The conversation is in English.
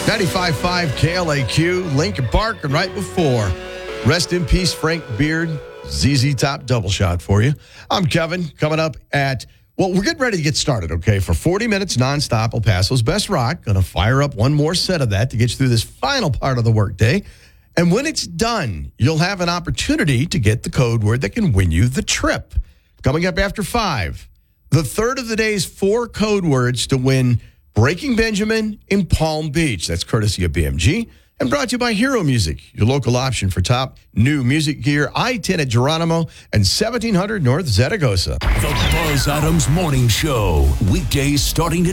95.5 KLAQ, Lincoln Park, and right before, rest in peace, Frank Beard, ZZ Top double shot for you. I'm Kevin, coming up at, well, we're getting ready to get started, okay? For 40 minutes nonstop, El Paso's Best Rock. Going to fire up one more set of that to get you through this final part of the workday. And when it's done, you'll have an opportunity to get the code word that can win you the trip. Coming up after 5, the third of the day's 4 code words to win Breaking Benjamin in Palm Beach. That's courtesy of BMG and brought to you by Hero Music, your local option for top new music gear. I-10 at Geronimo and 1700 North Zaragoza. The Buzz Adams Morning Show, weekdays starting at